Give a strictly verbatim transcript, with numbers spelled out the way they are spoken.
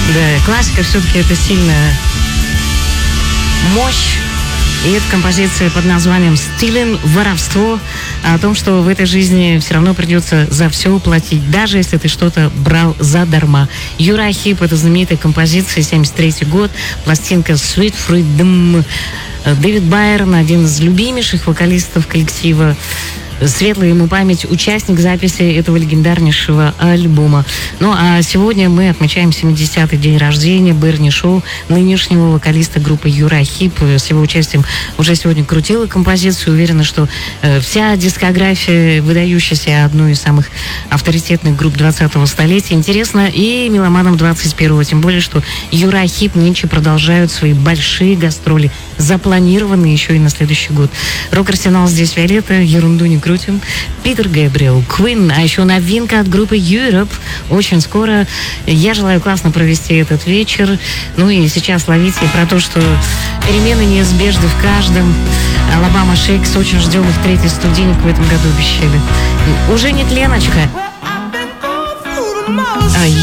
Да, классика все-таки это сильная мощь. И эта композиция под названием «Стилен. Воровство» о том, что в этой жизни все равно придется за все платить, даже если ты что-то брал задарма. Юрай Хип — это знаменитая композиция, семьдесят третий год, пластинка «Sweet Freedom». Дэвид Байрон, один из любимейших вокалистов коллектива, светлая ему память, участник записи этого легендарнейшего альбома. Ну, а сегодня мы отмечаем семидесятый день рождения Берни Шоу, нынешнего вокалиста группы Юрай Хип. С его участием уже сегодня крутила композицию. Уверена, что э, вся дискография выдающаяся, одной из самых авторитетных групп двадцатого столетия, интересно и меломанам двадцать первого. Тем более, что Юрай Хип нынче продолжают свои большие гастроли, запланированные еще и на следующий год. Рок-арсенал здесь Виолетта, ерунду не крутим. Питер Гэбриэл, Queen, а еще новинка от группы Europe. Очень скоро. Я желаю классно провести этот вечер. Ну и сейчас ловите про то, что перемены неизбежны в каждом. Алабама Шейкс, очень ждем их третий студийник в этом году, обещали. Уже нет, Леночка.